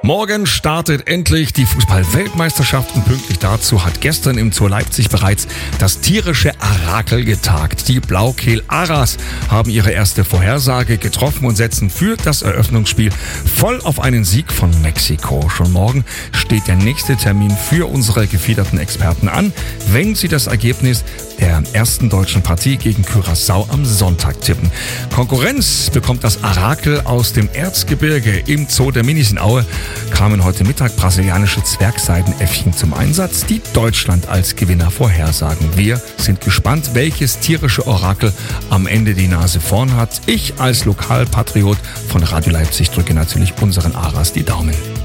Morgen startet endlich die Fußball-Weltmeisterschaft und pünktlich dazu hat gestern im Zoo Leipzig bereits das tierische Orakel getagt. Die Blaukehl-Aras haben ihre erste Vorhersage getroffen und setzen für das Eröffnungsspiel voll auf einen Sieg von Mexiko. Schon morgen steht der nächste Termin für unsere gefiederten Experten an, wenn sie das Ergebnis der ersten deutschen Partie gegen Curaçao am Sonntag tippen. Konkurrenz bekommt das Orakel aus dem Erzgebirge. Im Zoo der Minis in Aue kamen heute Mittag brasilianische Zwergseidenäffchen zum Einsatz, die Deutschland als Gewinner vorhersagen. Wir sind gespannt, welches tierische Orakel am Ende die Nase vorn hat. Ich als Lokalpatriot von Radio Leipzig drücke natürlich unseren Aras die Daumen.